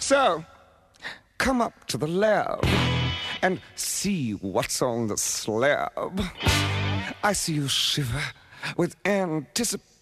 So, come up to the lab and see what's on the slab. I see you shiver with anticipation.